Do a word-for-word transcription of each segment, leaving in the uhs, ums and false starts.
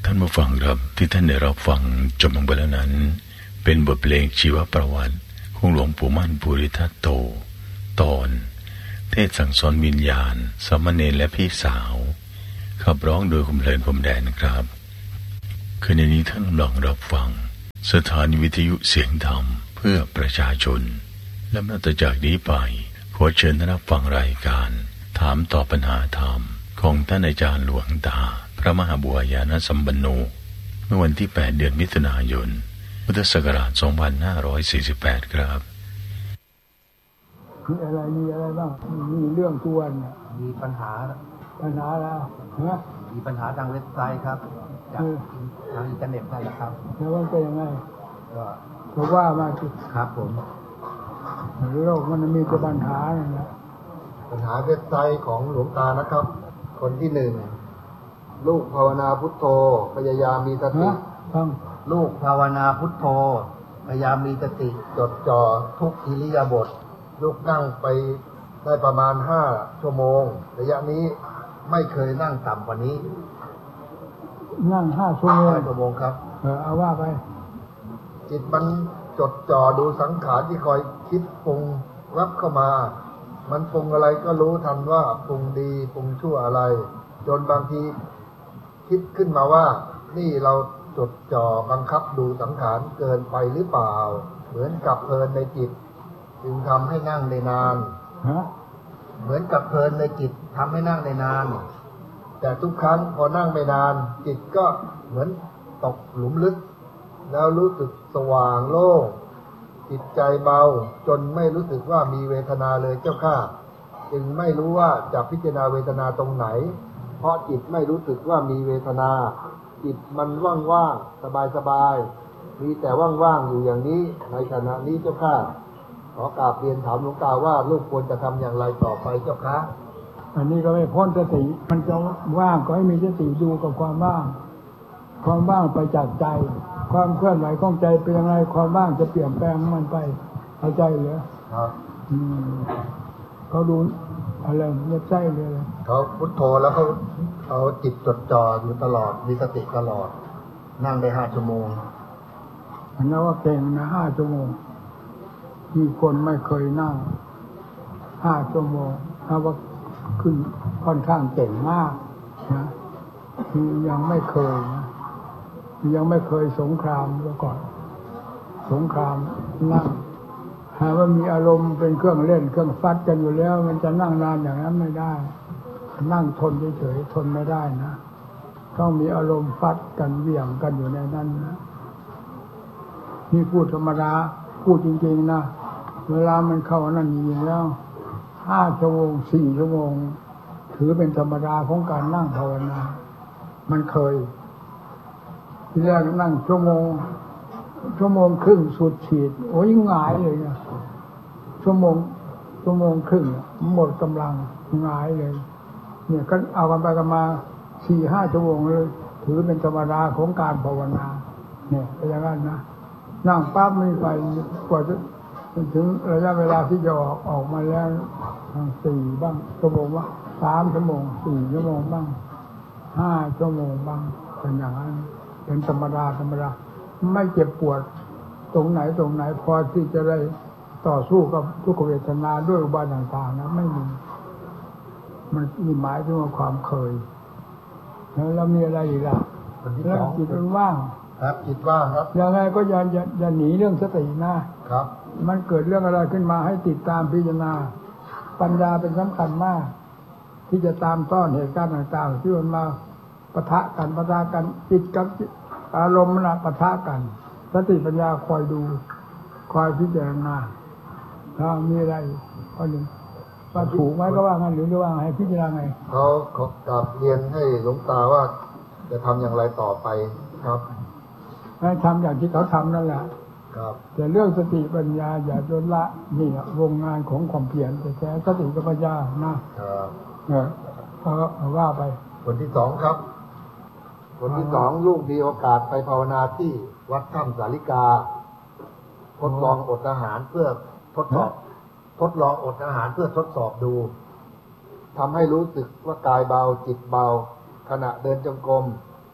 ท่านผู้ฟังครับที่ท่านได้รับฟังจบลงไปแล้วนั้นเป็นบทเพลงชีวประวัติของหลวงปู่มั่นภูริทัตโตตอนเทศสั่งสอนวิญญาณสามเณรและพี่สาวขับร้องโดยคุณเพลินพรมแดนนะครับคืนนี้ท่านกำลังรับฟังสถานีวิทยุเสียงธรรมเพื่อประชาชนและนับจากนี้ไปขอเชิญท่านรับฟังรายการถามตอบปัญหาธรรมของท่านอาจารย์หลวงตาพระมหาบุญญาณสัมปันโนเมื่อวันที่แปดเดือนมิถุนายนพุทธศักราชสองพันห้าร้อยสี่สิบแปดครับมีอะไรมีอะไรบ้างมีเรื่องตัวเนี่ยมีปัญหาปัญหาแล้วฮะมีปัญหาทางเว็บไซต์ครับจากทางอินเทอร์เน็ตนั่นแหละครับแล้วมันเป็นยังไงก็เพราะว่ามาครับผมโลกมันมีแต่ปัญหาเนี่ยนะปัญหาเว็บไซต์ของหลวงตานะครับคนที่หนึ่งลูกภาวนาพุทโธพยายามมีสติลูกภาวนาพุทโธพยายามมีสติจดจ่อทุกอิริยาบถลูกนั่งไปได้ประมาณห้าชั่วโมงระยะนี้ไม่เคยนั่งต่ำกว่านี้นั่งห้าชั่วโมงห้าชั่วโมงครับเออเอาว่าไปจิตมันจดจ่อดูสังขารที่คอยคิดปรุงรับเข้ามามันปรุงอะไรก็รู้ทันว่าปรุงดีปรุงชั่วอะไรจนบางทีคิดขึ้นมาว่านี่เราจดจ่อบังคับดูสังขารเกินไปหรือเปล่าเหมือนกับเพลินในจิตจึงทำให้นั่งได้นานเหมือนกับเพลินในจิตทำให้นั่งได้นานแต่ทุกครั้งพอนั่งไม่นานจิตก็เหมือนตกหลุมลึกแล้วรู้สึกสว่างโล่งจิตใจเบาจนไม่รู้สึกว่ามีเวทนาเลยเจ้าข้าจึงไม่รู้ว่าจะพิจารณาเวทนาตรงไหนเพราะจิตไม่รู้สึกว่ามีเวทนาจิตมันว่างๆสบายๆมีแต่ว่างๆอยู่อย่างนี้ในขณะนี้เจ้าข้าขอกราบเรียนถามหลวงตาว่าลูกควรจะทำอย่างไรต่อไปเจ้าคะอันนี้ก็ไม่พ้นสติมันจะว่างก็ให้มีสติดูกับความว่างความว่างไปจากใจความเคลื่อนไหวของใจเป็นยังไงความว่างจะเปลี่ยนแปลงมันไปเข้าใจเหรอครับอืมเขาดูอะไรเนี่ยใจเลยเขาพุทโธแล้วเขาเอาจิตจดจ่ออยู่ตลอดมีสติตลอดนั่งได้ห้าชั่วโมงอันนั้นว่าเก่งนะห้าชั่วโมงมีคนไม่เคยนั่งห้าชั่วโมงถ้าว่าขึ้นค่อนข้างเก่งมากนะคือยังไม่เคยนะยังไม่เคยสงครามมาก่อนสงครามนั่งหาว่ามีอารมณ์เป็นเครื่องเล่นเครื่องฟัดกันอยู่แล้วมันจะนั่งนานอย่างนั้นไม่ได้นั่งทนเฉยๆทนไม่ได้นะต้องมีอารมณ์ฟัดกันเหวี่ยงกันอยู่ในนั้นนะนี่พูดธรรมดาพูดจริงๆนะเวลามันเข้านั่นจริงๆแล้วห้าชั่วโมงสี่ชั่วโมงถือเป็นธรรมดาของการนั่งภาวนามันเคยที่แรกนั่งชั่วโมงชั่วโมงครึ่งสุดขีดโอ้ยหงายเลยนะชั่วโมงชั่วโมงครึ่งหมดกำลังหงายเลยเนี่ยก็เอากันไปกันมาสี่ห้าชั่วโมงเลยถือเป็นธรรมดาของการภาวนาเนี่ยเป็นอย่างนั้นนะนั่งปั๊บไม่ไปกว่าจะถึงระยะเวลาที่จะออกออกมาแล้วสี่บ้างชั่วโมงว่าสามชั่วโมงสี่ชั่วโมงบ้างห้าชั่วโมงบ้างเป็นอย่างนั้นเป็นธรรมดาธรรมดาไม่เจ็บปวดตรงไหนตรงไหนพอที่จะได้ต่อสู้กับทุกขเวทนาด้วยอุบายต่างๆนะไม่มีมันมีหมายถึงว่าความเคยแล้วเรามีอะไรอีกล่ะแล้วจิตมันว่างครับจิตว่างครับยังไงก็อย่าอย่าอย่าหนีเรื่องสตินะครับมันเกิดเรื่องอะไรขึ้นมาให้ติดตามพิจารณาปัญญาเป็นสำคัญมากที่จะตามต้อนเหตุการณ์ต่างๆที่มันมาปะทะกันปะทะกันจิตกับอารมณ์นะปะทะกันสติปัญญาคอยดูคอยพิจารณาถ้ามีอะไรก็หนึ่งว่าถูกไหมก็ว่างั้นหรือจะว่าให้พิจารณาไงเขาขอกราบเรียนให้หลวงตาว่าจะทำอย่างไรต่อไปครับให้ทำอย่างที่เขาทำนั่นแหละครับแต่เรื่องสติปัญญาอย่าโดนละนี่วงงานของความเพียรแต่แท้สติกับปัญญานะครับเออเอาว่าไปคนที่สองครับคนที่สองลูกมีโอกาสไปภาวนาที่วัดถ้ำสาลิกาทดลองอดอาหารเพื่อทดสอบทดลองอดอาหารเพื่อทดสอบดูทำให้รู้สึกว่ากายเบาจิตเบาขณะเดินจงกรม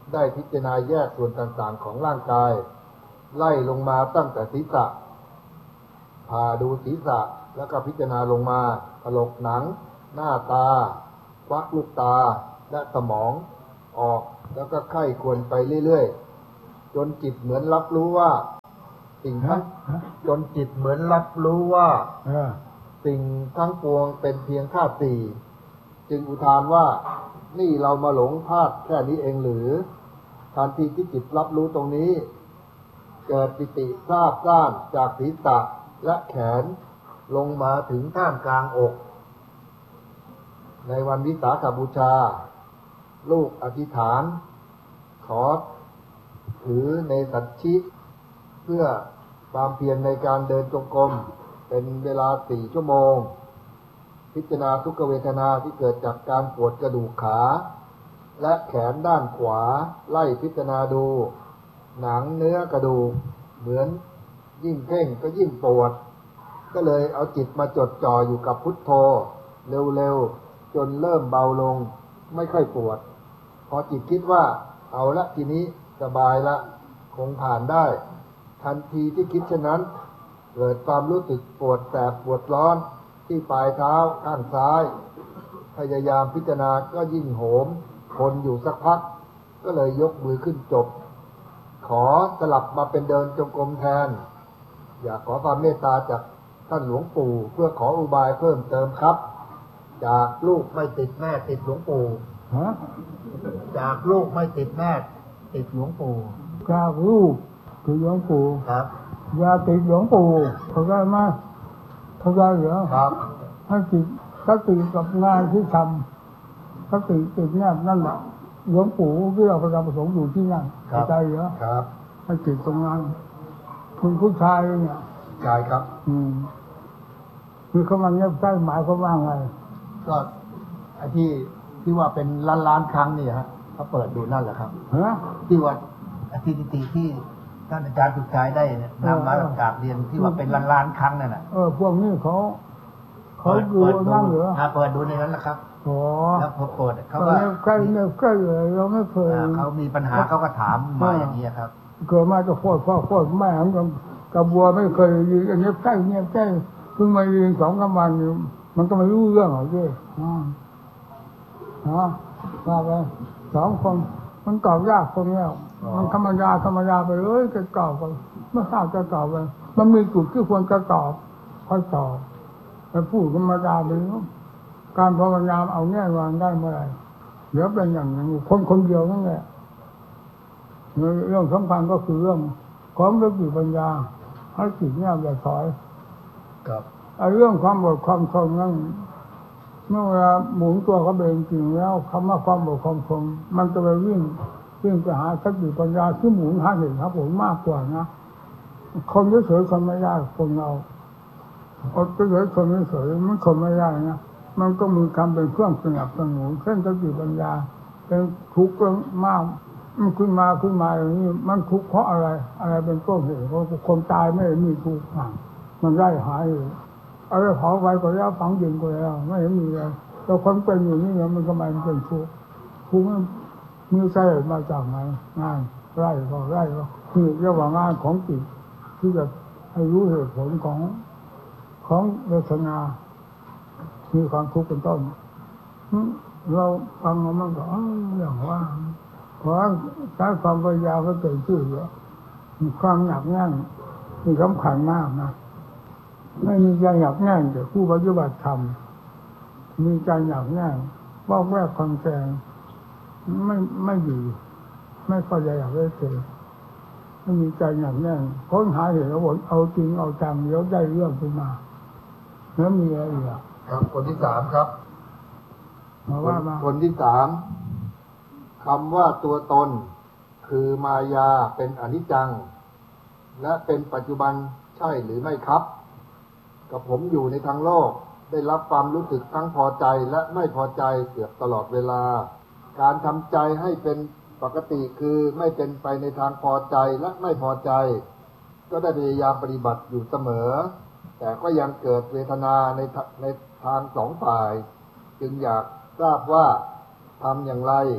ได้พิจารณาแยกส่วนต่างๆของร่างกายไล่ลงมาตั้งแต่ศีรษะพาดูศีรษะแล้วก็พิจารณาลงมาถลกหนังหน้าตาควักลูกตาและสมองออกแล้วก็ไข้ควรไปเรื่อยๆจนจิตเหมือนรับรู้ว่าสิ่งทั้งจนจิตเหมือนรับรู้ว่าสิ่งทั้งปวงเป็นเพียงธาตุสี่จึงอุทานว่านี่เรามาหลงธาตุแค่นี้เองหรือทันทีที่จิตรับรู้ตรงนี้เกิดปิติซาบซ่านจากศีรษะและแขนลงมาถึงท่ามกลางอกในวันวิสาขบูชาลูกอธิษฐานขอถือในสัจฉิเพื่อความเพียรในการเดินจงกรมเป็นเวลาสี่ชั่วโมงพิจารณาทุกขเวทนาที่เกิดจากการปวดกระดูกขาและแขนด้านขวาไล่พิจารณาดูหนังเนื้อกระดูกเหมือนยิ่งเพ่งก็ยิ่งปวดก็เลยเอาจิตมาจดจ่ออยู่กับพุทโธเร็วๆจนเริ่มเบาลงไม่ค่อยปวดพอจิตคิดว่าเอาละทีนี้สบายละคงผ่านได้ทันทีที่คิดเช่นนั้นเกิดความรู้สึกปวดแสบปวดร้อนที่ปลายเท้าข้างซ้ายพยายามพิจารณาก็ยิ่งโหมทนอยู่สักพักก็เลยยกมือขึ้นจบขอสลับมาเป็นเดินจงกรมแทนอยากขอความเมตตาจากท่านหลวงปู่เพื่อขออุบายเพิ่มเติมครับจากลูกไม่ติดแม่ติดหลวงปู่จากลูกไม่ติดแม่ติดหลวงปู่จากลูกติดหลวงปู่ครับอย่าติดหลวงปู่เข้าใจไหมเข้าใจเหรอครับให้ติดสติกับงานที่ทำสติติดแนบนั่นแหละหลวงปู่ที่เราพระธรรมประสงค์อยู่ที่นั่นเข้าใจเหรอครับให้ติดตรงนั้นคุณผู้ชายเนี่ยใช่ครับอืมคือเขามาเงียบใกล้หมายเขาว่าไงก็ไอ้ที่ที่ว่าเป็นล้านล้านครั้งนี่ฮะเขาเปิดดูนั่นแหละครับฮะที่ว่าสถิติที่ท่านอาจารย์สุดท้ายได้นำมากราบเรียนที่ว่าเป็นล้านล้านครั้งนั่นแหละเออพวกนี้เขาเขาดูนั่งเหรอเปิดดูในนั้นแหละครับอ๋อแล้วพอเปิดเขาก็ใกล้เนี่ยใกล้เลยเราไม่เคยเขามีปัญหาเขาก็ถามมาอย่างนี้ครับเกิดมาจะโคตรพ่อโคตรแม่ของกระบัวไม่เคยยืนอันนี้ใกล้เนี่ยใกล้เพิ่งมายืนสองกำวันมันก็ไม่รู้เรื่องหรอกด้วยอ๋ออ๋อว่าไปสองคนมันเก่ายากคนแล้วมันธรรมดาธรรมดาไปเลยจะเก่าไปไม่ทราบจะเก่าไปมันมีจุดที่ควรจะตอบค่อยตอบไปพูดธรรมดาไปการภาวนาเอาแง่วางได้เมื่อไหร่เดี๋ยวเป็นอย่างนี้คนคนเดียวนั่นแหละเรื่องสำคัญก็คือเรื่องความรู้สึกปัญญาให้จิตเนี่ยอย่าถอยครับไอ้เรื่องความอดความทนนั่นเมื่อเวลาหมุนตัวเขาเองจริงแล้วคำว่าความอดความทนมันจะไปวิ่งวิ่งไปหาสติปัญญาที่หมุนหาเหตุครับผมมากกว่านะคนเฉยๆคนไม่ได้คนเราอดเฉยๆคนเฉยๆมันคนไม่ได้นะมันก็มีคำเป็นเครื่องสนับสนุนเช่นสติปัญญาเป็นทุกข์มากมันขึ้นมาขึ้นมาอย่างนี้มันทุกข์เพราะอะไรอะไรเป็นต้นเหตุเพราะคนตายไม่มีทุกข์มันได้หายเอาไปเผาไฟก็แล้วฝังดินก็แล้วไม่เห็นมีอะไรแต่คนเป็นอยู่นี่มันทำไมมันเป็นทุกข์ทุกข์มือใส่มาจากไหนงานไร่ก็ไร่ก็คือเรียกว่างานของจิตที่จะให้รู้เหตุผลของของเวทนามีความทุกข์เป็นต้นเราฟังมันก็อย่างว่าเพราะใช้ความพยายามก็เกิดขึ้นเยอะความหนักแน่นมีสำคัญมากนะไม่มีใจหนักแน่นแต่ผู้ปฏิบัติธรรมมีใจหนักแน่นว่าแวกความแกงไม่ไม่ดีไม่พอใจอยากได้เจอไม่มีใจหนักแน่นค้นหาเหตุผลเอาจริงเอาจังแล้วได้เรื่องขึ้นมาแล้วมีอะไรอีกครับคนที่สามครับมาว่ามาคนที่สามคำว่าตัวตนคือมายาเป็นอนิจจังและเป็นปัจจุบันใช่หรือไม่ครับกับผมอยู่ในทางโลกได้รับความรู้สึกทั้งพอใจและไม่พอใจเกือบตลอดเวลาการทำใจให้เป็นปกติคือไม่เป็นไปในทางพอใจและไม่พอใจก็ได้พยายามปฏิบัติอยู่เสมอแต่ก็ยังเกิดเวทนาในในทางสองฝ่ายจึงอยากทราบว่าทำอย่างไร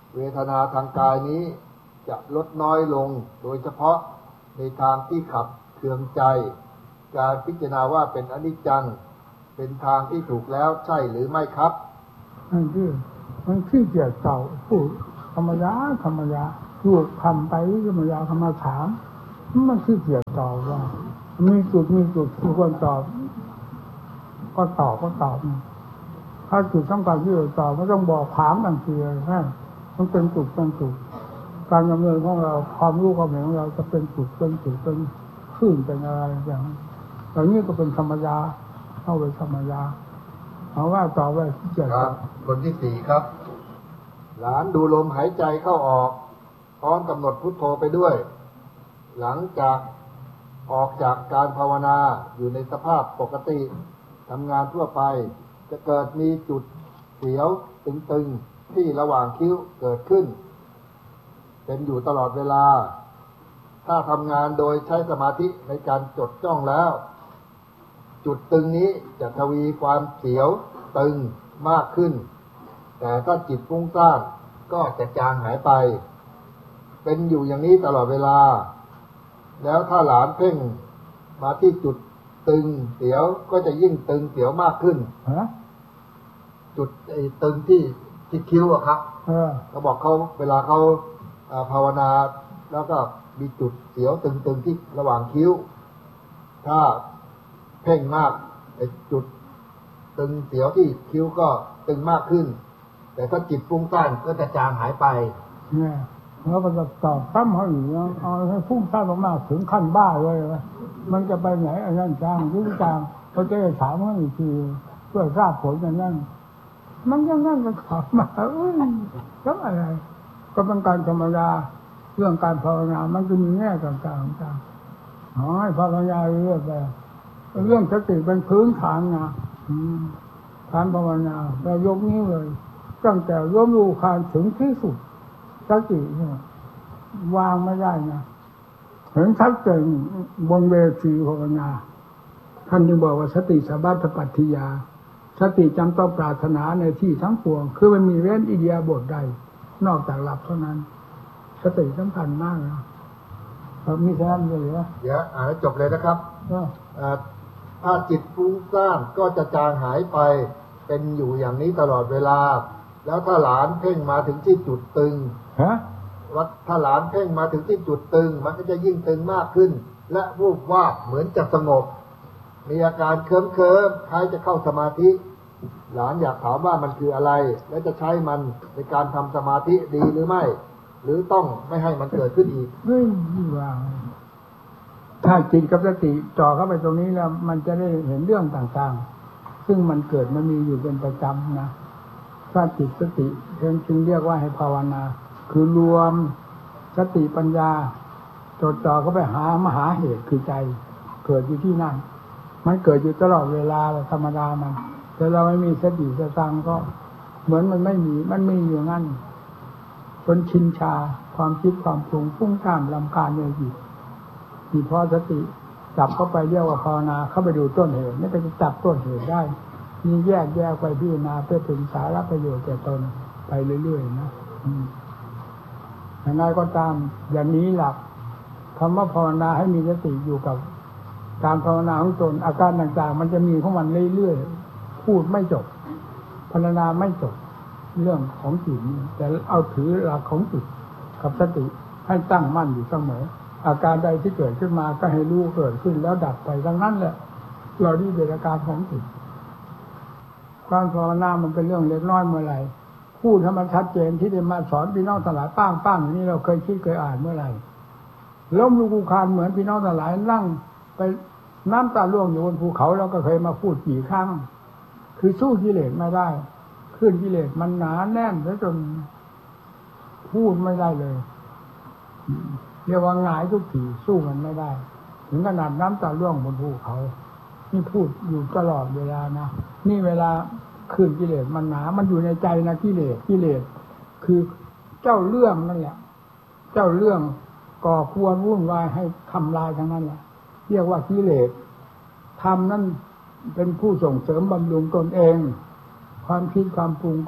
เวทนาทางกายนี้จะลดน้อยลงโดยเฉพาะในทางที่ขับเคืองใจการพิจารณาว่าเป็นอนิจจังเป็นทางที่ถูกแล้วใช่หรือไม่ครับมันคือมันขี้เกียจเก่าพูดธรรมยาธรรมยาพูดคำไปธรรมยาคำมาถามมันขี้เกียจตอบว่ามีจุดมีจุดที่ควรตอบก็ตอบก็ตอบถ้าจุดต้องการที่จะตอบไม่ต้องบอกถามทันทีเลยแค่มันเป็นจุดเป็นจุดการดำเนินของเราความรู้ความเห็นของเราจะเป็นจุดเป็นจุดเป็นขึ้นเป็นอะไรอย่างนี้แต่นี่ก็เป็นธรรมยาเข้าไปธรรมยาเอาว่าต่อไปที่เจ็ดครับคนที่สี่ครับหลานดูลมหายใจเข้าออกพร้อมกำหนดพุทโธไปด้วยหลังจากออกจากการภาวนาอยู่ในสภาพปกติทำงานทั่วไปจะเกิดมีจุดเสียวตึงๆที่ระหว่างคิ้วเกิดขึ้นเป็นอยู่ตลอดเวลาถ้าทำงานโดยใช้สมาธิในการจดจ้องแล้วจุดตึงนี้จะทวีความเสียวตึงมากขึ้นแต่ถ้าจิตฟุ้งซ่านก็จะจางหายไปเป็นอยู่อย่างนี้ตลอดเวลาแล้วถ้าหลานเพ่งมาที่จุดตึงเสียวก็จะยิ่งตึงเสียวมากขึ้นจุดไอ้ตึงที่ที่คิ้วอะครับเขาบอกเขาเวลาเขาภาวนาแล้วก็มีจุดเสียวตึงๆที่ระหว่างคิ้วถ้าเพ่งมากไอ้จุดตึงเสียวที่คิ้วก็ตึงมากขึ้นแต่ถ้าจิตฟุ้งซ่านก็จะจางหายไปเนี่ยแล้วมันจะตอบซ้ำเขาอีกเอาให้ฟุ้งซ่านมากๆถึงขั้นบ้าเลยนะมันจะไปไหนอันนั้นจางหรือจางเขาจะถามว่าอีกทีเพื่อทราบผลอย่างนั้นมันยังนั่นก็ถามมาเอ้ยแล้วอะไรก็เป็นการธรรมดาเรื่องการภาวนามันจะมีแง่ต่างๆต่างๆอ๋อให้ภาวนาเรื่อยไปเรื่องสติเป็นพื้นฐานนะการภาวนาเรายกนี้เลยตั้งแต่ร่วมรู้การถึงที่สุดสติเนี่ยวางไม่ได้นะเห็นชัดเจนบนเวทีภาวนาท่านจึงบอกว่าสติสัพพะปัตถิยาสติจำต้องปรารถนาในที่ทั้งปวงคือมันมีเว้นอิเดียบทใดนอกจากหลับเท่านั้นสติสำคัญมากนะครับมีแค่นั้นเลยเหรอเดี๋ยวอ่านจบเลยนะครับถ้าจิตฟุ้งซ่านก็จะจางหายไปเป็นอยู่อย่างนี้ตลอดเวลาแล้วถ้าหลานเพ่งมาถึงที่จุดตึงฮะวัดถ้าหลานเพ่งมาถึงที่จุดตึงมันก็จะยิ่งตึงมากขึ้นและวูบวาบเหมือนจะสงบมีอาการเคลิ้มเคลิ้มคล้ายจะเข้าสมาธิหลานอยากถามว่ามันคืออะไรและจะใช้มันในการทำสมาธิดีหรือไม่หรือต้องไม่ให้มันเกิดขึ้นอีกเฮ้ยว้าวถ้าจิตกับสติจ่อเข้าไปตรงนี้แล้วมันจะได้เห็นเรื่องต่างๆซึ่งมันเกิดมันมีอยู่เป็นประจำนะถ้าจิตสติจึงเรียกว่าให้ภาวนาคือรวมสติปัญญาจดจ่อเข้าไปหามหาเหตุคือใจเกิดอยู่ที่นั่นมันเกิดอยู่ตลอดเวลาธรรมดามันแต่เราไม่มีสติสตังก็เหมือนมันไม่มีมันไม่อยู่งั้นจนชินชาความคิดความปรุงฟุ้งซ่านรำคาญในจิตมีพอสติจับเข้าไปเรียกว่าภาวนาเข้าไปดูต้นเหตุนี่ก็จะจับต้นเหตุได้มีแยกแยกไปพิจารณาเพื่อถึงสาระประโยชน์แก่ตนไปเรื่อยๆนะอย่างไรก็ตามอย่างนี้หลักคำว่าภาวนาให้มีสติอยู่กับการภาวนาของตนอาการต่างๆมันจะมีของมันเรื่อยๆพูดไม่จบภาวนาไม่จบเรื่องของจิตแต่เอาถือหลักของจิตกับสติให้ตั้งมั่นอยู่เสมออาการใดที่เกิดขึ้นมาก็ให้รู้เกิดขึ้นแล้วดับไปดังนั้นแหละเราดีเป็นอาการของจิตการภาวนามันเป็นเรื่องเล็กน้อยเมื่อไหร่พูดให้มันชัดเจนที่ได้มาสอนพี่น้องทั้งหลายป้างป้างนี่เราเคยคิดเคยอ่านเมื่อไหร่ล้มลุกคลุกคลานเหมือนพี่น้องทั้งหลายนั่งไปน้ำตาล่วงอยู่บนภูเขาเราก็เคยมาพูดกี่ครั้งคือสู้กิเลสไม่ได้ขึ้นกิเลสมันหนาแน่นซะจนพูดไม่ได้เลยเรียกว่าหงายทุกทีสู้มันไม่ได้ถึงขนาดน้ำตาล่วงบนภูเขานี่พูดอยู่ตลอดเวลานะนี่เวลาขึ้นกิเลสมันหนามันอยู่ในใจนะกิเลสกิเลสคือเจ้าเรื่องนั่นแหละเจ้าเรื่องก่อควรวุ่นวายให้ทำลายทั้งนั้นแหละเรียกว่ากิเลสธรรมนั้นเป็นผู้ส่งเสริมบำรุงตนเองความคิดความปรุงก็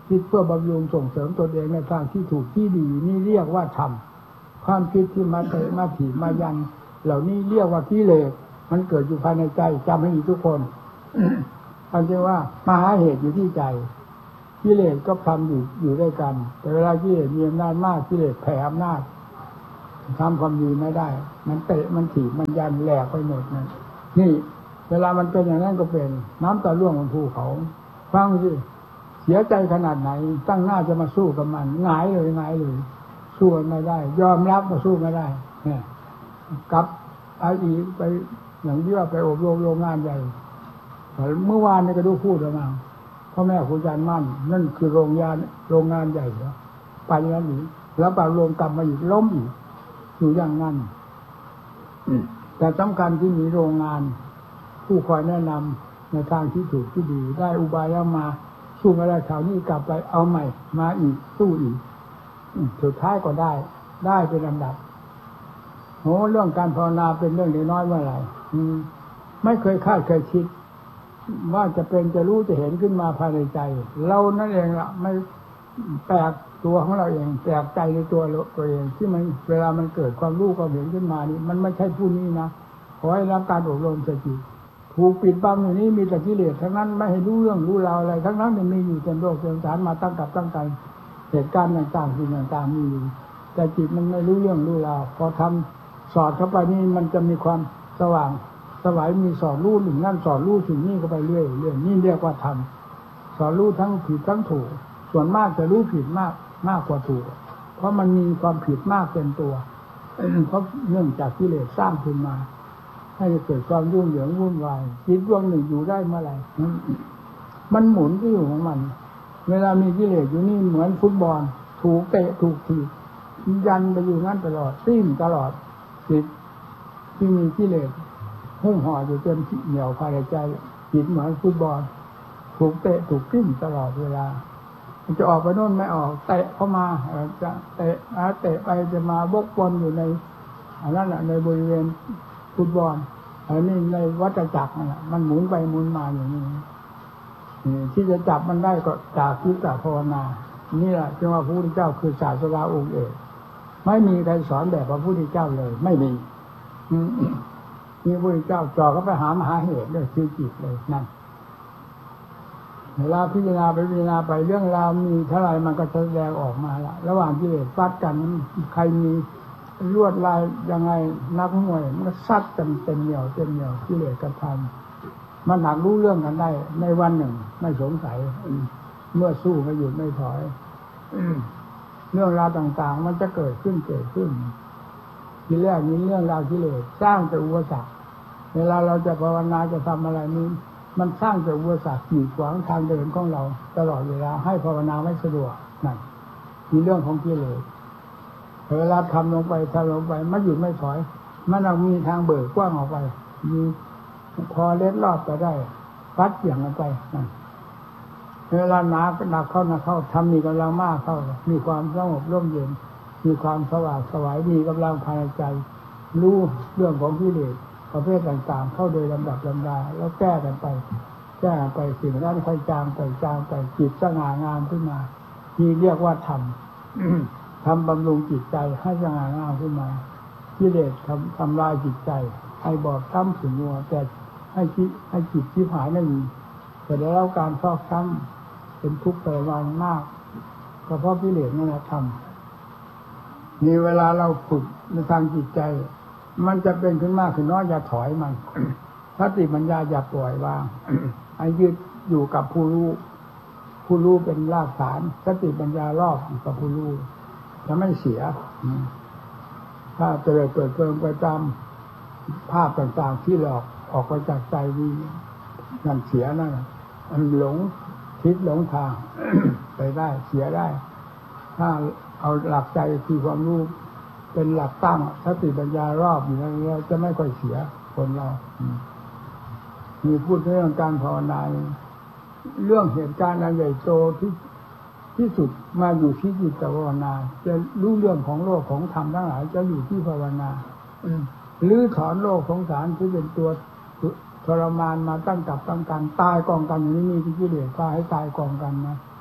คิดเพื่อบำรุงส่งเสริมตนเองในทางที่ถูกที่ดีนี่เรียกว่าธรรมความคิดที่มาเตะมาถีบมายันเหล่านี้เรียกว่ากิเลสมันเกิดอยู่ภายในใจจำให้ดีทุกคนอันที่ว่ามหาเหตุอยู่ที่ใจกิเลสก็ทำอยู่อยู่ด้วยกันแต่เวลากิเลสมีอำนาจมากกิเลสแผ่อำนาจทำความดีไม่ได้มันเตะมันถีบมันยันแหลกไปหมดนั่นนี่เวลามันเป็นอย่างนั้นก็เป็นน้ำตาล่วงบนภูเขาฟังสิเสียใจขนาดไหนตั้งหน้าจะมาสู้กับมันหงายเลยหงายเลยสู้ไม่ได้ยอมรับมาสู้ไม่ได้เนี่ยกลับไอ้อีไปอย่างที่ว่าไปอบรมโรงงานใหญ่เมื่อวานนี่ก็ดูพูดออกมาพ่อแม่ครูอาจารย์มั่นนั่นคือโรงงานโรงงานใหญ่แล้วไปแล้วนี่แล้วปรวมกลับมาอีกล้มอีกอยู่อย่างนั้นแต่สำคัญที่มีโรงงานผู้คอยแนะนำในทางที่ถูกที่ดีได้อุบายแล้วมาสู้ไม่ได้คราวนี้กลับไปเอาใหม่มาอีกสู้อีกสุดท้ายก็ได้ได้เป็นลำดับโหเรื่องการภาวนาเป็นเรื่องเล็กน้อยเมื่อไหร่ไม่เคยคาดเคยคิดว่าจะเป็นจะรู้จะเห็นขึ้นมาภายในใจเรานั่นเองล่ะไม่แปลกตัวของเราเองแปลกใจในตัวตัวเองที่มันเวลามันเกิดความรู้ความเห็นขึ้นมานี่มันไม่ใช่ผู้นี้นะขอให้รับการอบรมสติถูกปิดบังอยู่นี้มีแต่กิเลสทั้งนั้นไม่ให้รู้เรื่องรู้ราวอะไรทั้งนั้นมันมีอยู่เต็มโลกเต็มฐานมาตั้งกับตั้งใจเหตุการณ์ต่างๆสิ่งต่างๆมีอยู่แต่จิตมันไม่รู้เรื่องรู้ราวพอทำสอดเข้าไปนี่มันจะมีความสว่างสวายมีสอนรู้หนึ่งนั่นสอนรู้สิ่งนี้ก็ไปเรื่อยเรื่อยนี่เรียกว่าธรรมสอนรู้ทั้งผิดทั้งถูกส่วนมากจะรู้ผิดมากมากกว่าถูกเพราะมันมีความผิดมากเป็นตัวเพราะเนื่องจากกิเลสสร้างขึ้นมาให้เกิดความยุ่งเหยิงวุ่นวายจิตดวงหนึ่งอยู่ได้เมื่อไหร่มันหมุนที่อยู่ของมันเวลามีกิเลสอยู่นี่เหมือนฟุตบอลถูกเตะถูกถีบยันไปอยู่งั้นตลอดซิ่มตลอดจิตที่มีกิเลสหุ้มห่ออยู่เต็มเหนียวภายในใจจิตเหมือนฟุตบอลถูกเตะถูกกิ้มตลอดเวลามันจะออกไปโน่นไม่ออกเตะเข้ามาจะเตะเตะไปจะมาบกวนอยู่ในอันนั้นแหละในบริเวณฟุตบอลอันนี้ในวัฏจักรนั่นแหละมันหมุนไปหมุนมาอย่างนี้ที่จะจับมันได้ก็จากคิดจากภาวนานี่แหละจึงว่าพระพุทธเจ้าคือศาสดาองค์เอกไม่มีใครสอนแบบพระพุทธเจ้าเลยไม่มีนี่พระพุทธเจ้าจ่อก็ไปหามหาเหตุเลยคือจิตเลยนั่นเวลาพิจารณาไปพิจารณาไปเรื่องราวมีเท่าไรมันก็แสดงออกมาละระหว่างกิเลสฟัดกันใครมีลวดลายยังไงนักมวยมันก็ซัดกันเต็มเหนียวเต็มเหนียวกิเลสกันทำมันหนักรู้เรื่องกันได้ในวันหนึ่งไม่สงสัยเมื่อสู้ไม่หยุดไม่ถอยเรื่องราวต่างๆมันจะเกิดขึ้นเกิดขึ้นทีแรกนี้เรื่องราวกิเลสสร้างแต่อุปสรรคเวลาเราจะภาวนาจะทำอะไรนี้มันสร้างแต่อุปสรรคกีดขวางทางเดินของเราตลอดเวลาให้ภาวนาไม่สะดวกนั่นมีเรื่องของกิเลสเวลาทำลงไปทำลงไปไม่หยุดไม่ถอยมันต้องมีทางเบิกกว้างออกไปมีพอเล็ดรอดไปได้ฟัดเกี่ยงกันไปนั่นเวลาหนาหนักเข้าหนักเข้าทำมีกำลังมากเข้ามีความสงบร่มเย็นมีความสว่างสวายมีกำลังภายในใจรู้เรื่องของกิเลสประเภทต่างๆเข้าโดยลำดับลำดาแล้วแก้กันไปแก้ไปสิ่งนั้นค่อยจางไปจางไปจิตสง่างามขึ้นมาที่เรียกว่าธรรม ทำบำรุงจิตใจให้สง่างามขึ้นมากิเลสทำทำลายจิตใจให้บอบช้ำขุ่นมัวแต่ให้จิตให้จิตที่หายนั่นแต่ได้รับการฟอกช้ำเป็นทุกข์ทรมานมากก็เพราะกิเลสนั่นแหละทำมีเวลาเราฝึกในทางจิตใจมันจะเป็นขึ้นมากขึ้นน้อยอย่าถอยมันสติปัญญาอย่าปล่อยวางให้ยึดอยู่กับผู้รู้ผู้รู้เป็นรากฐานสติปัญญารอบอยู่กับผู้รู้จะไม่เสียถ้าเจริญเปิดเผยไปตามภาพต่างๆที่หลอกออกไปจากใจนี้นั่นเสียนั่นมันหลงทิศหลงทาง ไปได้เสียได้ถ้าเอาหลักใจคือความรู้เป็นหลักตั้งสติปัญญารอบอยู่แล้วเราจะไม่ค่อยเสียคนเรามีพูดเรื่องการภาวนาเรื่องเหตุการณ์อันใหญ่โตที่ที่สุดมาอยู่ที่จิตภาวนาจะรู้เรื่องของโลกของธรรมทั้งหลายจะอยู่ที่ภาวนาหรือถอนโลกของสารที่เป็นตัวทรมานมาตั้งกับตั้งกันตายกองกันอย่างนี้มีที่กิเลสพาให้ตายกองกันนะ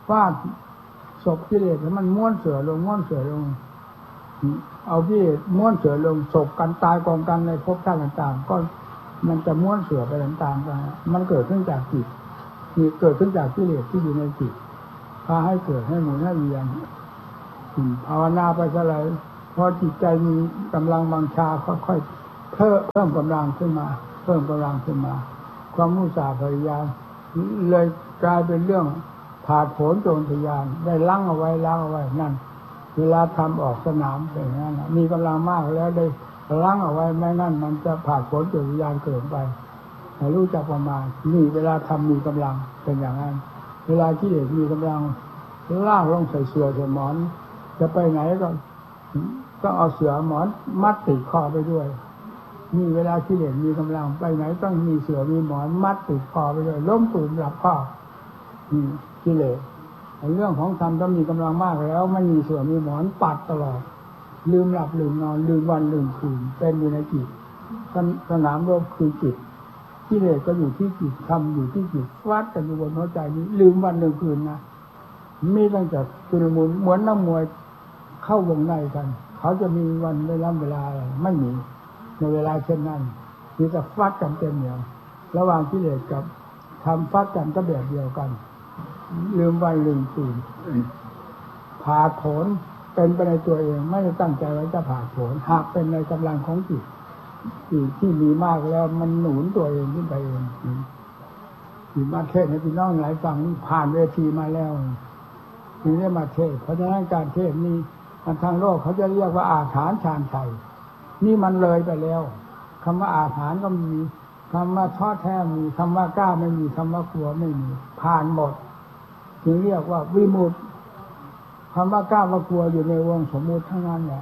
ฟาดศพกิเลสแล้วมันม้วนเสือลงม้วนเสือลงเอากิเลสม้วนเสือลงศพกันตายกองกันในภพชาติต่างๆก็มันจะม้วนเสือไปต่างๆกันมันเกิดขึ้นจากจิตนี่เกิดขึ้นจากกิเลสที่อยู่ในจิตพาให้เกิดให้หมุนให้เวียนภาวนาไปเท่าไหร่พอจิตใจมีกำลังบังชาค่อยๆเพิ่มเพิ่มกำลังขึ้นมาเพิ่มกำลังขึ้นมาความมุ่งสาพยายามเลยกลายเป็นเรื่องผาดโผนโจรทะยานได้ล้างเอาไว้ล้างเอาไว้นั่นเวลาทำออกสนามเป็นอย่างนั้นมีกำลังมากแล้วได้ล้างเอาไว้ไม่งั้นมันจะผาดโผนโจรทะยานเกินไปให้รู้จักประมาณนี่เวลาทำมีกำลังเป็นอย่างนั้นเวลาที่เด็กมีกำลังล่างลงใส่เสื่อใส่หมอนจะไปไหนก็ต้องเอาเสื่อหมอนมัดติดคอไปด้วยนี่เวลาที่เด็กมีกำลังไปไหนต้องมีเสื่อมีหมอนมัดติดคอไปด้วยล้มตุ่มหลับคอนี่กิเลสเรื่องของธรรมต้องมีกำลังมากแล้วไม่มีเสื่อมีหมอนปัดตลอดลืมหลับลืมนอนลืมวันลืมคืนเป็นอยู่ในจิตสนามรบคือจิตกิเลสก็อยู่ที่จิตธรรมอยู่ที่จิตวัดกันอยู่บนหัวใจนี้ลืมวันลืมคืนนะมีตั้งแต่ชุลมุนเหมือนนักมวยเข้าวงในกันเขาจะมีวันเวลาเวลาอะไรไม่มีในเวลาเช่นนั้นมีแต่ฟัดกันเต็มเหนียวระหว่างกิเลสกับทำฟัดกันก็แบบเดียวกันลืมวันลืมคืนผ่าโผนเป็นไปในตัวเองไม่ได้ตั้งใจไว้จะผ่าโผนหากเป็นในกำลังของจิตที่มีมากแล้วมันหนุนตัวเองขึ้นไปเองที่มาเทศให้พี่น้องหลายฟังผ่านเวทีมาแล้วถึงได้มาเทศเพราะฉะนั้นการเทศนี้ทางโลกเขาจะเรียกว่าอาถรรพ์ฌานชัยนี่มันเลยไปแล้วคำว่าอาถรรพ์ก็มีคำว่าท้อแท้มีคำว่ากล้าไม่มีคำว่ากลัวไม่มีผ่านหมดถึงเรียกว่าวิมุตติคำว่ากล้าว่ากลัวอยู่ในวงสมมุติทั้งนั้นแหละ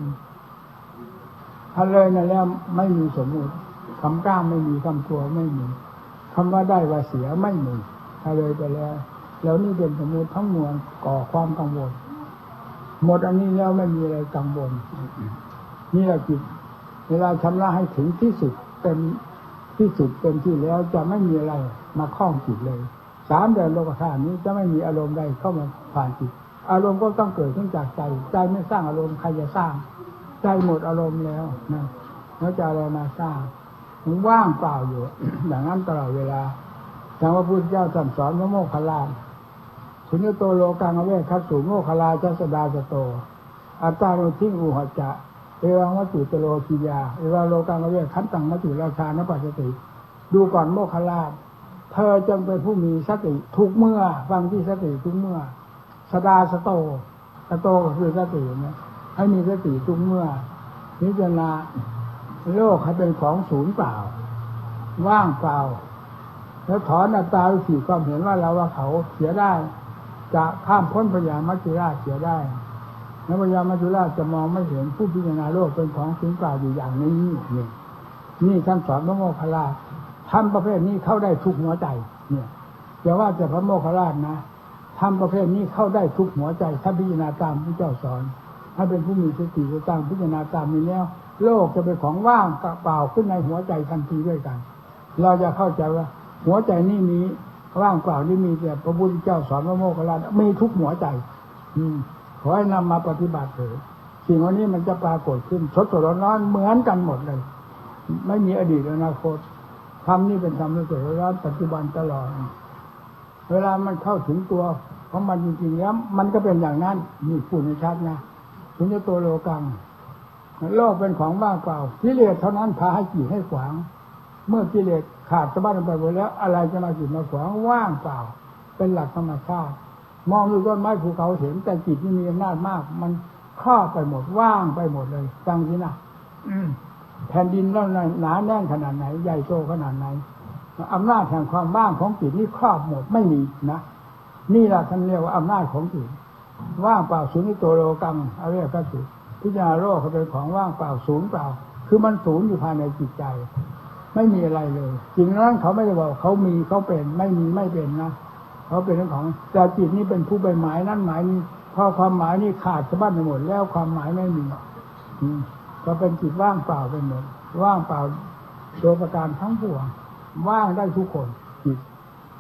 ถ้าเลยนั่นแล้วไม่มีสมมุติคำกล้าไม่มีคำกลัวไม่มีคำว่าได้ว่าเสียไม่มีถ้าเลยไปแล้วแล้วนี่เป็นสมมุติทั้งมวลก่อความกังวลหมดอันนี้แล้วไม่มีอะไรกังวลนี่แหละจิตเวลาชำระให้ถึงที่สุดเต็มที่สุดเต็มที่แล้วจะไม่มีอะไรมาคล้องจิตเลยสามเดือนโลกธาตุนี้จะไม่มีอารมณ์ใดเข้ามาผ่านจิตอารมณ์ก็ต้องเกิดขึ้นจากใจใจไม่สร้างอารมณ์ใครจะสร้างใจหมดอารมณ์แล้วนะแล้วจะอะไรมาสร้างมันว่างเปล่าอยู่ อย่างนั้นตลอดเวลาทางพระพุทธเจ้าสั่งสอนพระโมคคัลลานะสุญญโตโลกังอเวคัสสุโมคคัลลาจัสดาสโตอัตตาโนทิอุหจะเอวังวัตถุตโลกิยาเอวาโลกังอเวคันตังมัจจุราชานปัสสติดูก่อนโมคคัลลาเธอจงเป็นผู้มีสติทุกเมื่อฟังที่สติทุกเมื่อสดาสโตสโตก็คือสตินะให้มีสติทุกเมื่อพิจารณาโลกให้เป็นของศูนย์เปล่าว่างเปล่าแล้วถอนอัตตาสี่ความเห็นว่าเราว่าเขาเสียได้จะข้ามพ้นพญามัจจุราชเสียได้แล้วพญามัจจุราชจะมองไม่เห็นผู้พิจารณาโลกเป็นของศูนย์เปล่าอยู่อย่างนี้นี่นี่ท่านสอนพระโมคคัลลาทำประเภทนี้เข้าได้ทุกหัวใจเนี่ยอย่าว่าแต่พระโมคคัลลานะทำประเภทนี้เข้าได้ทุกหัวใจถ้าพิจารณาตามที่เจ้าสอนถ้าเป็นผู้มีสติก็ตามพิจารณาตามนี้แล้วโลกจะเป็นของว่างเปล่าขึ้นในหัวใจทันทีด้วยกันเราจะเข้าใจว่าหัวใจนี่มีว่างเปล่านี่มีแต่พระพุทธเจ้าสอนพระโมคคัลลามีทุกหัวใจอืมขอให้นำมาปฏิบัติเถิดสิ่งวันนี้มันจะปรากฏขึ้นสดๆร้อนๆเหมือนกันหมดเลยไม่มีอดีตอนาคตธรรมนี่เป็นธรรมสดๆร้อนๆปัจจุบันตลอดเวลามันเข้าถึงตัวของมันจริงๆแล้วมันก็เป็นอย่างนั้นนี่พูดให้ชัดนะสุญญโตโลกังโลกเป็นของว่างเปล่ากิเลสเท่านั้นพาให้จิตให้ขวางเมื่อกิเลสขาดสะบั้นไปหมดแล้วอะไรจะมาจิตมาขวางว่างเปล่าเป็นหลักธรรมชาติมองดูต้นไม้ภูเขาเห็นแต่จิตนี่มีอำนาจมากมันครอบไปหมดว่างไปหมดเลยฟังสินะแผ่นดินแล้วหนาแน่นขนาดไหนใหญ่โตขนาดไหนอำนาจแห่งความว่างของจิตนี่ครอบหมดไม่มีนะนี่แหละท่านเรียกว่าอำนาจของจิตว่างเปล่าศูนย์โตโลกังอเวคัสสุพิจารณาโลกเขาเป็นของว่างเปล่าศูนย์เปล่าคือมันศูนย์อยู่ภายในจิตใจไม่มีอะไรเลยจริงนั้นเขาไม่ได้บอกเขามีเขาเป็นไม่มีไม่เป็นนะเขาเป็นเรื่องของแต่จิตนี้เป็นผู้ใบหมายนั่นหมายนี้พอความหมายนี้ขาดสะบั้นไปหมดแล้วความหมายไม่มีก็เป็นจิตว่างเปล่าไปหมดว่างเปล่าโดยประการทั้งปวงว่างได้ทุกคนจิต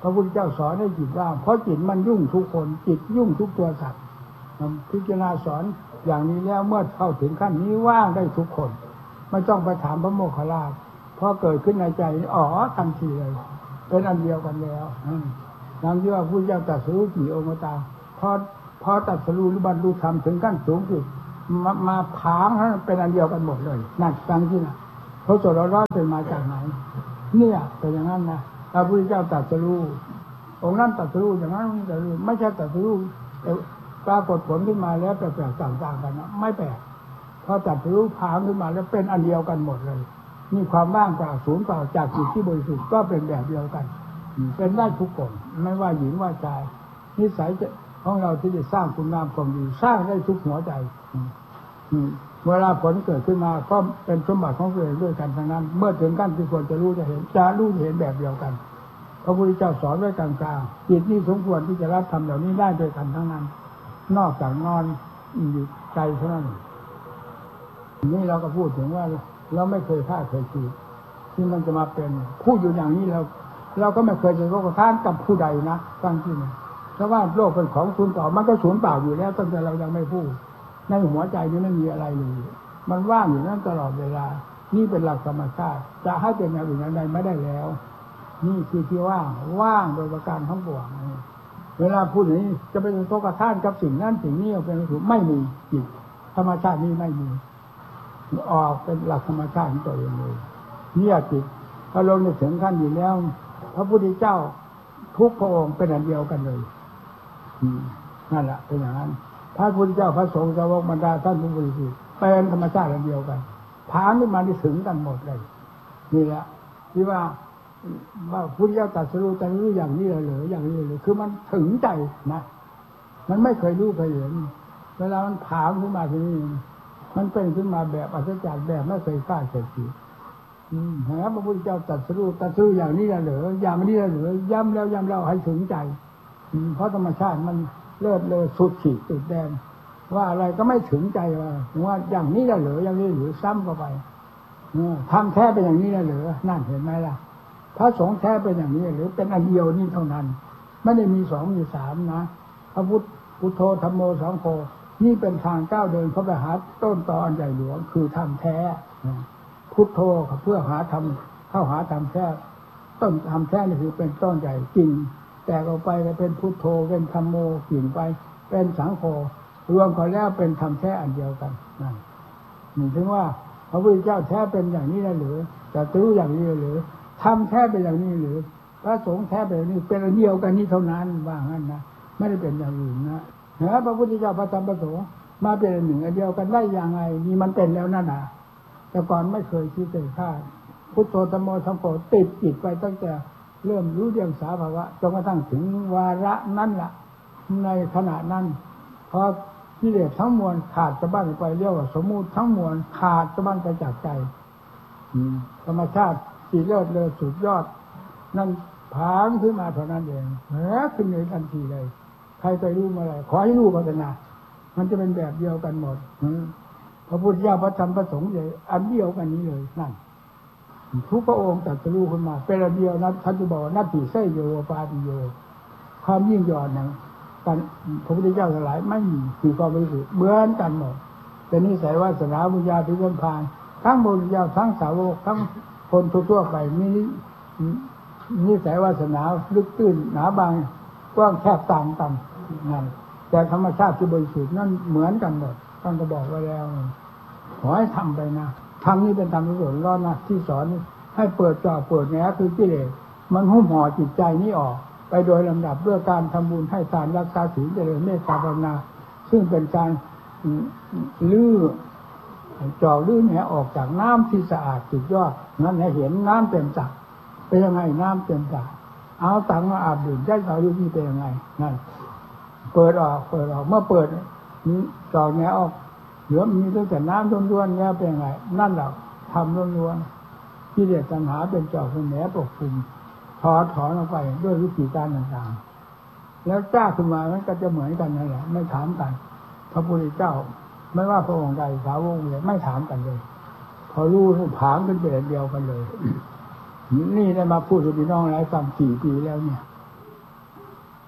พระพุทธเจ้าสอนให้จิตว่างเพราะจิตมันยุ่งทุกคนจิตยุ่งทุกตัวสัตว์พิจารณาสอนอย่างนี้แล้วเมื่อเข้าถึงขั้นนี้ว่างได้ทุกคนไม่ต้องไปถามพระโมคคัลลาภพอเกิดขึ้นในใจอ๋อทันทีเลยเป็นอันเดียวกันแล้วดังที่ว่าพระพุทธเจ้าตรัสรู้กี่องค์ก็ตามพอพอตรัสรู้หรือบรรลุธรรมถึงขั้นสูงสุดมามาผางให้เป็นอันเดียวกันหมดเลยนั่นฟังที่น่ะพระโสดาบันเป็นมาจากไหนเนี่ยเป็นอย่างนั้นนะพระพุทธเจ้าตรัสรู้องค์นั้นตรัสรู้อย่างนั้นตรัสรู้ไม่ใช่ตรัสรู้ปรากฏผลขึ้นมาแล้วแปลกๆต่างๆกันนะไม่แปลกพอตรัสรู้ผางขึ้นมาแล้วเป็นอันเดียวกันหมดเลยนี่ความว่างเปล่าศูนย์เปล่าจากจิตที่บริสุทธิ์ก็เป็นแบบเดียวกันเป็นได้ทุกคนไม่ว่าหญิงว่าชายนิสัยของเราที่จะสร้างคุณงามความดีสร้างได้ทุกหัวใจเวลาผลเกิดขึ้นมาก็เป็นสมบัติของตัวเองด้วยกันทั้งนั้นเมื่อถึงขั้นที่ควรจะรู้จะเห็นจะรู้เห็นแบบเดียวกันพระพุทธเจ้าสอนไว้กลางๆจิตนี้สมควรที่จะรับทำเหล่านี้ได้ด้วยกันทั้งนั้นนอกจากนอนอยู่ใจเท่านั้นนี่เราก็พูดถึงว่าเราไม่เคยพลาดเคยคิดที่มันจะมาเป็นพูดอยู่อย่างนี้เราเราก็ไม่เคยจะโลกท่านกับผู้ใดนะฟังที่นี่เพราะว่าโลกเป็นของศูนย์เปล่ามันก็ศูนย์เปล่าอยู่แล้วตั้งแต่เรายังไม่พูดในหัวใจนี้ไม่มีอะไรเลยมันว่างอยู่นั่นตลอดเวลานี่เป็นหลักธรรมชาติจะให้เป็นอย่างอื่นอย่างใดไม่ได้แล้วนี่คือที่ว่างว่างโดยประการทั้งปวงเวลาพูดอย่างนี้จะไปโทษกระท่านกับสิ่งนั้นสิ่งนี้เป็นสิ่งไม่มีจิตธรรมชาตินี้ไม่มีออกเป็นหลักธรรมชาติของตัวเองเลยเนี่ยจิตพอลงในถึงขั้นอยู่แล้วพระพุทธเจ้าทุกพระองค์เป็นอันเดียวกันเลยนั่นแหละเป็นอย่างนั้นพระพุทธเจ้าพระสงฆ์สาวกบรรดาท่านผู้บริสุทธิ์เป็นธรรมชาติอันเดียวกันผานขึ้นมาที่ถึงกันหมดเลยนี่แหละที่ว่าว่าพุทธเจ้าตรัสรู้ตรัสรู้อย่างนี้เลยเหรืออย่างนี้เลยคือมันถึงใจนะมันไม่เคยรู้เคยเห็นเวลามันผานขึ้นมาทีนี้มันเป็นขึ้นมาแบบอัศจรรย์แบบไม่เคยคาดเคยคิดอืมฮะพระพุทธเจ้าตรัสรู้ตรัสรู้อย่างนี้เหรืออย่างนี้เหรือย้ำแล้วย้ำเล่าให้ถึงใจเพราะธรรมชาติมันเลิศเลอสุดขีดสุดแดนว่าอะไรก็ไม่ถึงใจว่าว่าอย่างนี้เหรืออย่างนี้หรือซ้ำเข้าไปทำแท้เป็นอย่างนี้เหรือนั่นเห็นไหมล่ะพระสงฆ์แท้เป็นอย่างนี้หรือเป็นอันเดียวนี่เท่านั้นไม่ได้มีสองมีสามนะพระพุทธพุทโธธัมโมสังโฆนี่เป็นทางก้าวเดินเข้าไปหาต้นตออันใหญ่หลวงคือธรรมแท้พุทโธเพื่อหาธรรมเข้าหาธรรมแท้ต้นธรรมแท้นี่คือเป็นต้นใหญ่จริงแต่ออกไปก็เป็นพุทโธเป็นธัมโมกิ่งไปเป็นสังโฆรวมกันแล้วเป็นธรรมแท้อันเดียวกันนั่นนี่ถึงว่าพระพุทธเจ้าแท้เป็นอย่างนี้ได้หรือแต่รู้อย่างนี้หรือธรรมแท้เป็นอย่างนี้หรือพระสงฆ์แท้เป็นอย่างนี้เป็นอันเดียวกันนี้เท่านั้นว่างั้นนะไม่ได้เป็นอย่างอื่นนะเห็นพระพุทธเจ้าพระธรรมพระสงฆ์มาเป็นหนึ่งอันเดียวกันได้อย่างไรนี่มันเป็นแล้วนั่นน่ะแต่ก่อนไม่เคยคิดเลยค่ะพุทโธธัมโมสังโฆติดจิตไปตั้งแต่เริ่มรู้เรื่องสาภาวะจนกระทั่งถึงวาระนั้นล่ะในขณะนั้นพอกิเลสทั้งมวลขาดสะบั้นไปเรียกว่าสมมุติทั้งมวลขาดสะบั้นไปจากใจธรรมชาติที่เลิศเลอสุดยอดนั่นผางขึ้นมาเท่านั้นเองแหมขึ้นเลยทันทีเลยใครไปรู้มาอะไรขอให้รู้พัฒนามันจะเป็นแบบเดียวกันหมดพระพุทธเจ้าพระธรรมพระสงฆ์เลยอันเดียวกันนี้เลยนั่นทุกพระองค์ตรัสรู้ขึ้นมาเป็นอันเดียวนั้นท่านจะบอกว่านัตถิเสยโยปาติโยความยิ่งยอดนั้นกันพระพุทธเจ้าทั้งหลายไม่มีคือความบริสุทธิ์เหมือนกันหมดเป็นนิสัยวาสนาบุญญาภิสัมพันธ์ทั้งพระพุทธเจ้าทั้งสาวกทั้งคนทั่วไปมีนิสัยวาสนาลึกตื้นหนาบางกว้างแคบต่างกันนั่นแต่ธรรมชาติที่บริสุทธิ์นั่นเหมือนกันหมดท่านก็บอกไว้แล้วขอให้ทำไปนะทำนี้เป็นธรรมที่สอนรอดนะที่สอนให้เปิดจอเปิดแง่คือกิเลสมันหุ้มห่อจิตใจนี้ออกไปโดยลำดับด้วยการทำบุญให้ทานรักษาศีลเจริญเมตตาภาวนาซึ่งเป็นการลื้อจอกลื้อแหนออกจากน้ำที่สะอาดสุดยอดนั้นให้เห็นน้ำเต็มสระเป็นยังไงน้ำเต็มสระเอาตังมาอาบดื่มได้เราดูที่เป็นยังไงนั่นเปิดออกเปิดออกเมื่อเปิดนี้จอกแหนออกเหลือมีตั้งแต่น้ำล้วนๆแล้วเป็นยังไงนั่นแหละทำล้วนๆกิเลสตัณหาเป็นจอกเป็นแหนปกคลุมถอดถอนออกไปด้วยวิธีการต่างๆแล้วจ้าขึ้นมามันก็จะเหมือนกันนั่นแหละไม่ถามกันพระพุทธเจ้าไม่ว่าพระองค์ใดสาวกเลยไม่ถามกันเลยพอรู้ผางเป็นเดียวกันเลยนี่ได้มาพูดกับพี่น้องหลายฟังสี่ปีแล้วเนี่ย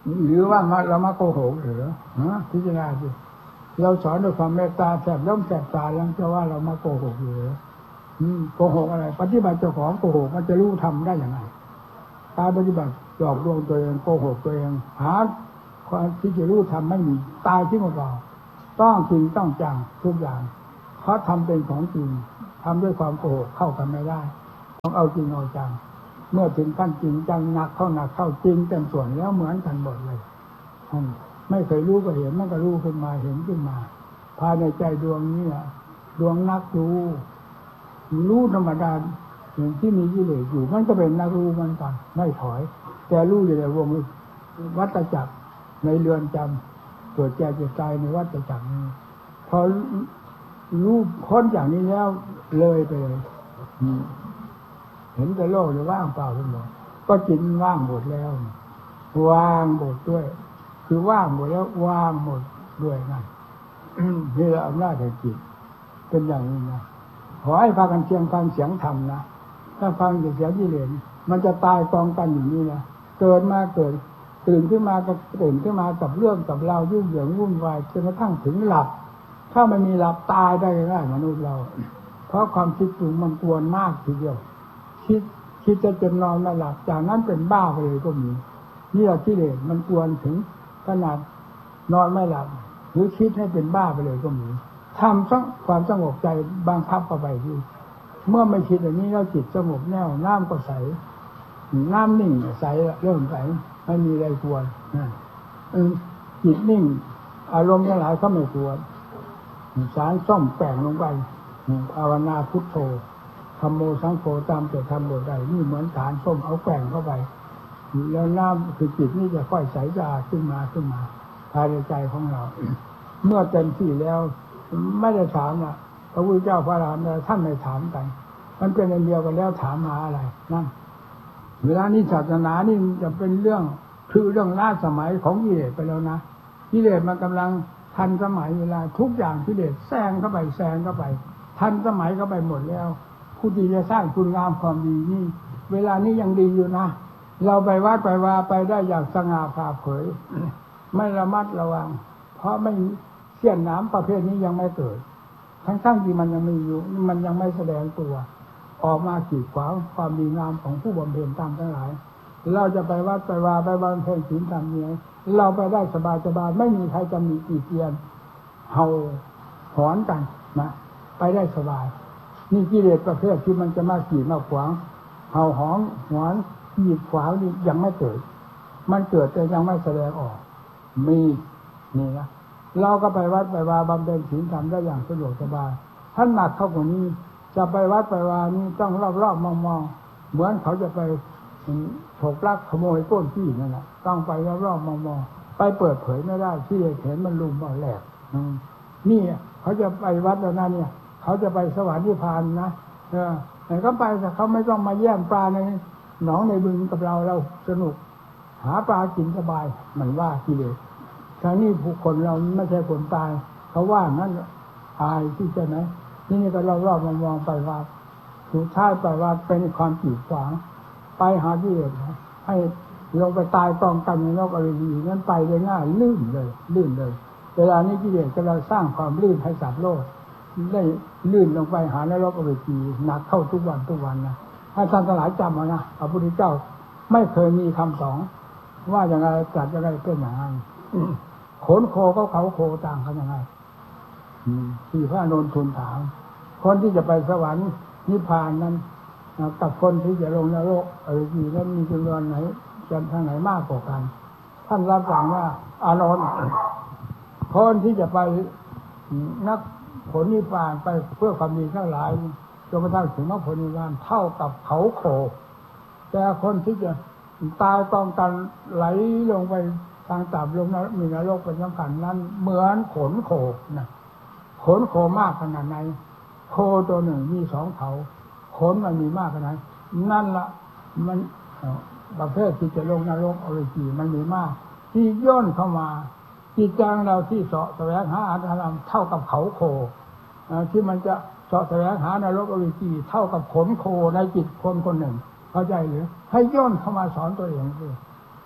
หรือว่าเรามาโกหกหรือฮะพิจารณาสิเราสอนด้วยความเมตตาแสบย่อมแสบตาแล้วจะว่าเรามาโกหกหรือโกหกอะไรปฏิบัติเจ้าของโกหกมันจะรู้ทำได้อย่างไรการปฏิบัติหลอกลวงตัวเองโกหกตัวเองหาความที่จะรู้ทำไม่มีตายที่หมดเราต้องจริงต้องจังทุกอย่างเพราะทำเป็นของจริงทำด้วยความโกหกเข้ากันไม่ได้ต้องเอาจริงเอาจังเมื่อถึงขั้นจริงจังหนักเข้าหนักเข้าจริงเต็มส่วนแล้วเหมือนกันหมดเลยไม่เคยรู้ก็เห็นมันก็รู้ขึ้นมาเห็นขึ้นมาภายในใจดวงนี้นะดวงนักรู้รู้ธรรมดาอย่างที่มีกิเลสอยู่มันก็เป็นนักรู้เหมือนกันไม่ถอยแต่รู้อยู่ในวงวัฏจักรในเรือนจำเกิดแก่เจ็บตายในวัฏจักรนี้พอรู้พ้นจากนี้แล้วเลยไปเลยเห็นแต่โลกเลยว่างเปล่าทั้งหมดก็จิตว่างหมดแล้วว่างหมดด้วยคือว่างหมดแล้วว่างหมดด้วยนั่นนี่แหละอำนาจแห่งจิตเป็นอย่างนี้นะขอให้พากันเชียงฟังเสียงธรรมนะถ้าฟังแต่เสียงกิเลสมันจะตายกองกันอย่างนี้นะเกิดมาเกิดตื่นขึ้นมาก็ตื่นขึ้นมากับเรื่องกับเรายุ่งเหยิงวุ่นวายจนกระทั่งถึงหลับถ้าไม่มีหลับตายได้ง่ายมนุษย์เราเพราะความคิดปรุงมันกวนมากทีเดียวคิดคิดจะจนนอนไม่หลับจากนั้นเป็นบ้าไปเลยก็มีนี่แหละกิเลสมันกวนถึงขนาดนอนไม่หลับหรือคิดให้เป็นบ้าไปเลยก็มีทำสักความสงบใจบังคับเข้าไปที่เมื่อไม่คิดอย่างนี้แล้วจิตสงบแน่วน้ำก็ใสน้ำนิ่งใสเริ่มใสไม่มีอะไรกวนจิตนิ่งอารมณ์ทั้งหลายก็ไม่กวนสารซ่อมแปลงลงไปภาวนาพุทโธธัมโมสังโฆตามแต่ทำบทใดนี่เหมือนฐานส้มเอาแกว่งเข้าไปแล้วน้ำคือจิตนี่จะค่อยใสสะอาดขึ้นมาขึ้นมาภายในใจของเราเมื่อเต็มที่แล้วไม่ได้ถามอ่ะพระพุทธเจ้าพระอรหันต์ท่านไม่ถามกันมันเป็นอันเดียวกันแล้วถามหาอะไรนั่นเวลานี้ศาสนานี่จะเป็นเรื่องคือเรื่องล้าสมัยของกิเลสไปแล้วนะกิเลสมันกำลังทันสมัยเวลาทุกอย่างกิเลสแซงเข้าไปแซงเข้าไปทันสมัยเข้าไปหมดแล้วผู้ที่จะสร้างคุณงามความดีนี่เวลานี้ยังดีอยู่นะเราไปวัดไปวาไปได้อย่างสง่าผ่าเผยไม่ระมัดระวังเพราะไม่เสี้ยนน้ำประเภทนี้ยังไม่เกิดทั้งๆที่มันยังมีอยู่มันยังไม่แสดงตัวออกมาขีดขวางความดีงามของผู้บำเพ็ญตามทั้งหลายเราจะไปวัดไปวาไปบำเพ็ญศีลธรรมนี้เราไปได้สบายสบายไม่มีใครจะมีกี่เกียนเห่าหอนกันนะไปได้สบายนี่กิเลสประเภทที่มันจะมาขีดมาขวางเห่าหอนหอนขีดขวางนี่ยังไม่เกิดมันเกิดแต่ยังไม่แสดงออกมีนี่นะเราก็ไปวัดไปวาบำเพ็ญศีลธรรมได้อย่างสะดวกสบายท่านหนักเข้ากว่านี้จะไปวัดไปวานี่ต้องรอบๆมองๆเหมือนเขาจะไปฉกลักขโมยปล้นที่นั่นแหละต้องไปรอบๆมองๆไปเปิดเผยไม่ได้ที่เห็นมันลุมมาแหลกนี่เขาจะไปวัดแล้วนั่นเนี่ยเขาจะไปสวรรค์นิพพานนะเออแต่ก็ไปแต่เขาไม่ต้องมาแย่งปลาในหนองในบึงกับเราเราสนุกหาปลากินสบายมันว่ากิเลสทางนี้ผู้คนเราไม่ใช่คนตายเขาว่างั้นอายที่ใช่ไหมนี่นี่ก็รอบๆมองๆไปว่าสุดท้ายไปว่าเป็นความกีดขวางไปหากิเลสให้ลงไปตายกองกันในโลกอริยนั้นไปได้ง่ายลื่นเลยลื่นเลยเวลานี้กิเลสก็เราสร้างความลื่นให้สัตว์โลกได้ลื่นลงไปหานรกอเวจีหนักเข้าทุกวันทุกวันนะถ้าท่านทั้งหลายจำเอานะพระพุทธเจ้าไม่เคยมีคำสอนว่าอย่างไรจัดอย่างไรเป็นอย่างไรขนโคก็เขาโคต่างกันยังไงที่พระนนทุนถามคนที่จะไปสวรรค์นิพพานนั้นกับคนที่จะลงนรกอเวจีนั้นมีจำนวนไหนจำทางไหนมากกว่ากันท่านรับสั่งว่าอานนท์คนที่จะไปนักผลนิพพานไปเพื่อความดีทั้งหลายจนกระทั่งถึงมรรคผลนิพพานเท่ากับเขาโคแต่คนที่จะตายกองกันไหลลงไปทางต่ำลงนรกมีนรกเป็นสำคัญนั้นเหมือนขนโคนะขนโคมากขนาดไหนโคตัวหนึ่งมีสองเขาขนมันมีมากขนาดไหนนั่นละมันประเภทที่จะลงนรกอเวจีมันมีมากที่ย่นเข้ามาจิตใจของเราที่เสาะแสวงหาอารมณ์เท่ากับเขาโคที่มันจะเสาะแสวงหานรกอเวจีเท่ากับขนโคในจิตคนคนหนึ่งเข้าใจหรือให้ย่นเข้ามาสอนตัวเองด้วย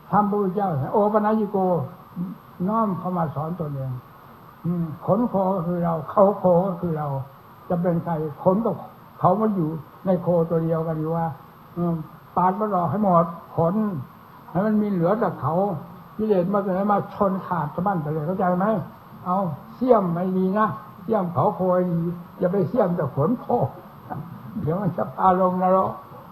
ทำพระพุทธเจ้าโอปัญญิโกน้อมเข้ามาสอนตนเองขนโคก็คือเราเขาโคก็คือเราจะเป็นใครขนกับเขามาอยู่ในโคตัวเดียวกันอยู่ว่าปาดมันออกให้หมดขนให้มันมีเหลือแต่เขากิเลสมาเลยมาชนขาดสะบั้นไปเลยเข้าใจไหมเอาเสี่ยมไม่ดีนะเสี่ยมเขาโคดีอย่าไปเสี่ยมแต่ขนโคเดี๋ยวมันจะพาลงนรก